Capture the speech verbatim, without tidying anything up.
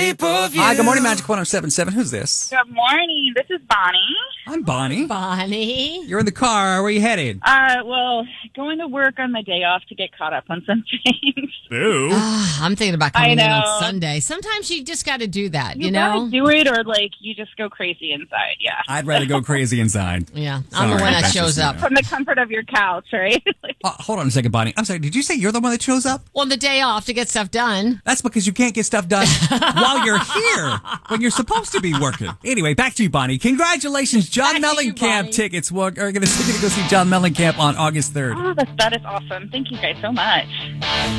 pay-per-view. Hi, good morning, Magic one oh seven point seven. Who's this? Good morning. This is Bonnie. I'm Bonnie. Bonnie. You're in the car. Where are you headed? Uh, well, going to work on my day off to get caught up on some things. Boo. Ah, I'm thinking about coming I in know. on Sunday. Sometimes you just got to do that, you, You know? gotta do it, or like you just go crazy inside. Yeah, I'd rather go crazy inside. Yeah, I'm the Sorry, one that that's shows just, up. you from the comfort of your couch, right? Like, Uh, hold on a second, Bonnie. I'm sorry. Did you say you're the one that shows up? On the day off to get stuff done. That's because you can't get stuff done while you're here when you're supposed to be working. Anyway, back to you, Bonnie. Congratulations. John Back to you, Mellencamp Bonnie. tickets. We're going to go see John Mellencamp on August third. oh, that, that is awesome. Thank you guys so much.